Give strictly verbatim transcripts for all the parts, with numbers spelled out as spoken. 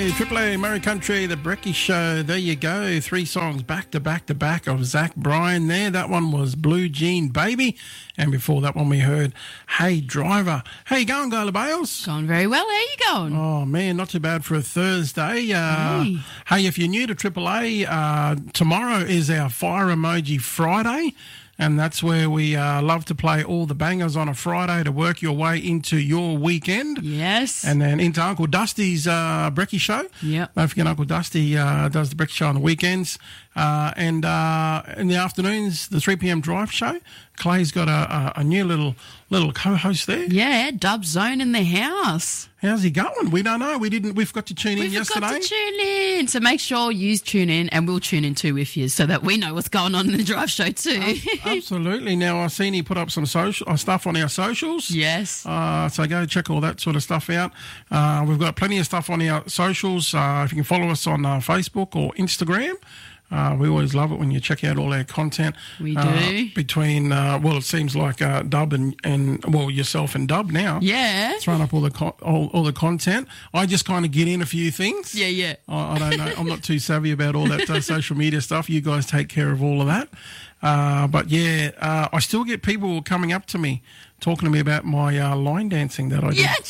Triple A, Murray Country, The Brecky Show. There you go. Three songs back to back to back of Zach Bryan there. That one was Blue Jean Baby. And before that one we heard Hey Driver. How you going, Gola Bales? Going very well. How you going? Oh, man, not too bad for a Thursday. Uh, hey. hey, if you're new to Triple A, uh, tomorrow is our Fire Emoji Friday. And that's where we uh, love to play all the bangers on a Friday to work your way into your weekend. Yes. And then into Uncle Dusty's uh, Brecky Show. Yep. Don't forget Uncle Dusty uh, does the Brecky Show on the weekends. Uh, and uh, in the afternoons, the three p.m. drive show. Clay's got a, a, a new little little co-host there. Yeah, Dub Zone in the house. How's he going? We don't know. We didn't. We forgot to tune in we yesterday. We forgot to tune in. So make sure you tune in, and we'll tune in too with you, so that we know what's going on in the drive show too. Uh, absolutely. Now I've seen he put up some social uh, stuff on our socials. Yes. Uh, so go check all that sort of stuff out. Uh, we've got plenty of stuff on our socials. Uh, if you can follow us on uh, Facebook or Instagram. Uh, we always love it when you check out all our content. We do. Uh, between, uh, well, it seems like uh, Dub and, and, well, yourself and Dub now. Yeah. Throwing up all the con- all, all the content. I just kind of get in a few things. Yeah, yeah. I, I don't know. I'm not too savvy about all that uh, social media stuff. You guys take care of all of that. Uh, but, yeah, uh, I still get people coming up to me talking to me about my uh, line dancing that I did. Yeah,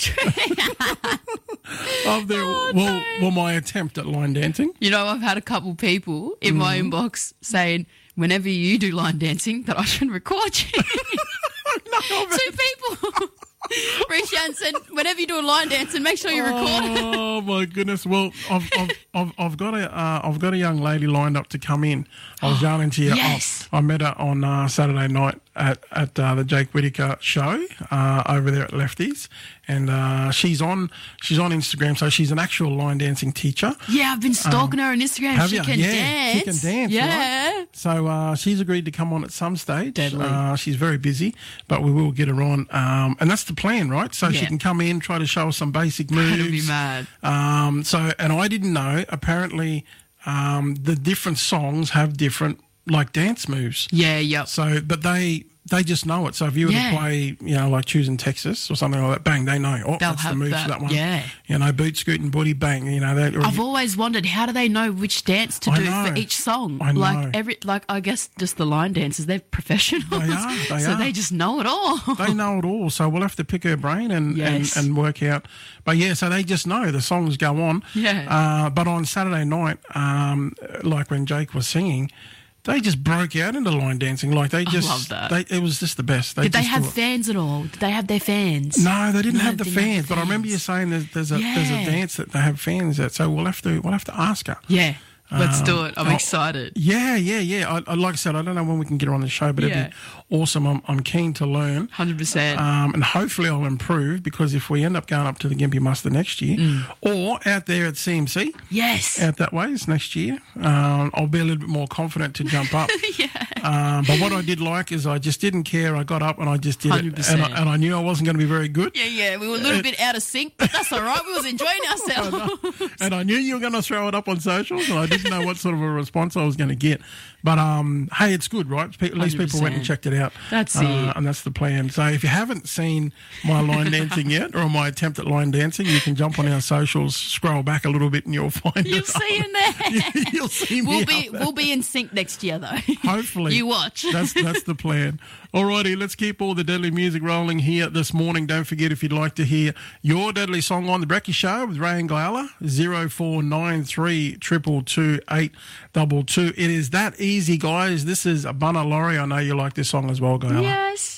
true. Of their, Oh, well, no. well, my attempt at line dancing. You know, I've had a couple people in my Mm-hmm. inbox saying, whenever you do line dancing, that I should record you. No, Two people reached out and said, whenever you do a line dancing, make sure you record it. Oh my goodness! Well, I've I've I've, I've got a uh, I've got a young lady lined up to come in. I was yarning to you. Yes. I, I met her on uh, Saturday night at at uh, the Jake Whittaker show uh, over there at Lefties, and uh, she's on she's on Instagram. So she's an actual line dancing teacher. Yeah, I've been stalking her on Instagram. Have She you? can Yeah, dance. she can dance, Yeah. right? So uh, she's agreed to come on at some stage. Deadly. Uh, she's very busy, but we will get her on, um, and that's the plan, right? So she Yeah. can come in, try to show us some basic moves. That'll be mad. Um, so, and I didn't know, apparently, um, the different songs have different, like, dance moves. Yeah, yep. So, but they they just know it. So if you were Yeah. to play, you know, like Choosing Texas or something like that, bang, they know. Oh, They'll that's the have move that, for that one. yeah. You know, boot scooting, booty, bang, you know. That, or I've you- always wondered, how do they know which dance to I do know. for each song? I know. Like every, like I guess just the line dancers, they're professionals. They are, they so are. they just know it all. They know it all, so we'll have to pick her brain and, Yes. and, and work out. But yeah, so they just know the songs go on. Yeah. Uh, but on Saturday night, um, like when Jake was singing, they just broke out into line dancing. Like they just, love that. They, it was just the best. They Did they just have do it. fans at all? Did they have their fans? No, they didn't No, have the they didn't have fans. the But I remember you fans. saying there's, there's a there's a Yeah. dance that they have fans at. So we'll have to we'll have to ask her. Yeah. Let's Um, do it. I'm oh, excited. Yeah, yeah, yeah. I, I, like I said, I don't know when we can get her on the show, but Yeah. it'd be awesome. I'm, I'm keen to learn. one hundred percent. Um, and hopefully I'll improve, because if we end up going up to the Gympie Muster next year, Mm. or out there at C M C, Yes. out that ways next year, um, I'll be a little bit more confident to jump up. Yeah. Um, but what I did like is I just didn't care. I got up and I just did one hundred it. percent. And I, and I knew I wasn't going to be very good. Yeah, yeah. We were a little bit out of sync, but that's all right. We was enjoying ourselves. And I knew you were going to throw it up on socials, and I didn't know what sort of a response I was going to get. But um, hey, it's good, right? Pe- At least people went and one hundred percent. checked it out. That's uh, it. And that's the plan. So if you haven't seen my line dancing yet, or my attempt at line dancing, you can jump on our socials, scroll back a little bit, and you'll find You'll it. see in there. You'll see me. We'll up be there. we'll be in sync next year though. Hopefully. You watch. That's that's the plan. Alrighty, let's keep all the deadly music rolling here this morning. Don't forget, if you'd like to hear your deadly song on the Brecky Show with Ray and Guyala, zero four nine three two two two eight two two. It is that easy, guys. This is a Bunna Laurie. I know you like this song as well, Guyala. Yes.